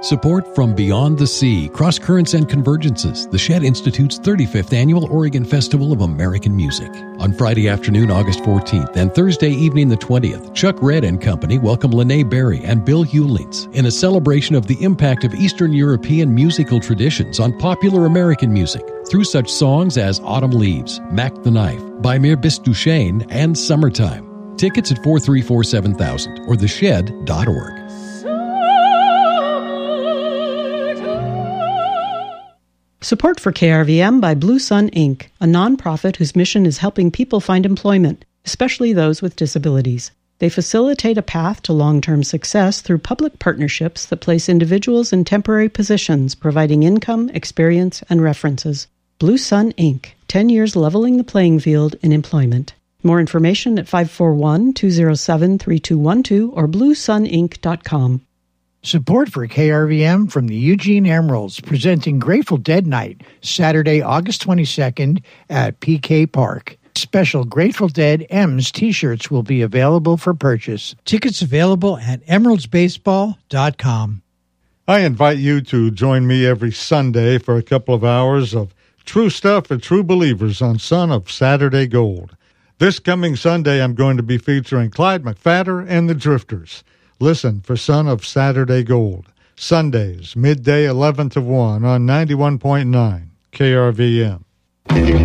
Support from Beyond the Sea, Cross Currents and Convergences, the Shed Institute's 35th Annual Oregon Festival of American Music. On Friday afternoon, August 14th, and Thursday evening, the 20th, Chuck Red and Company welcome Lene Berry and Bill Hewlings in a celebration of the impact of Eastern European musical traditions on popular American music through such songs as Autumn Leaves, Mac the Knife, By Mir Bist Du Schön, and Summertime. Tickets at 434-7000 or theshed.org. Support for KRVM by Blue Sun Inc., a nonprofit whose mission is helping people find employment, especially those with disabilities. They facilitate a path to long-term success through public partnerships that place individuals in temporary positions, providing income, experience, and references. Blue Sun Inc., 10 years leveling the playing field in employment. More information at 541-207-3212 or bluesuninc.com. Support for KRVM from the Eugene Emeralds, presenting Grateful Dead Night, Saturday, August 22nd at PK Park. Special Grateful Dead M's t-shirts will be available for purchase. Tickets available at emeraldsbaseball.com. I invite you to join me every Sunday for a couple of hours of true stuff for true believers on Son of Saturday Gold. This coming Sunday, I'm going to be featuring Clyde McPhatter and the Drifters. Listen for Son of Saturday Gold, Sundays, midday 11 to 1 on 91.9 KRVM.